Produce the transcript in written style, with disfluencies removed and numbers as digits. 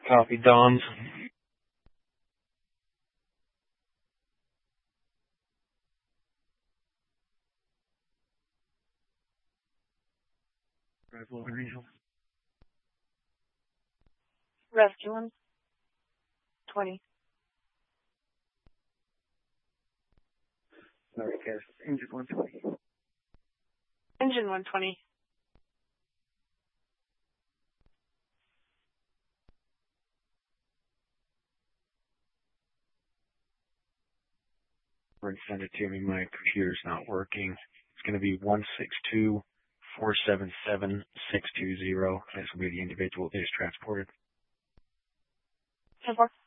Copy, Don. Rescue 120. Engine 120. Engine 120. Send it to me. My computer's not working. It's going to be 162-477-620. This will be the individual that is transported. 10-4.